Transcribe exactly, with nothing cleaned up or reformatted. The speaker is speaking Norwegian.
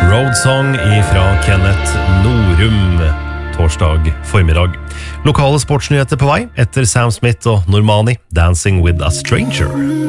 Roadsong ifra Kenneth Norum torsdag formiddag. Lokale sportsnyheter på vei etter Sam Smith og Normani, Dancing with a Stranger.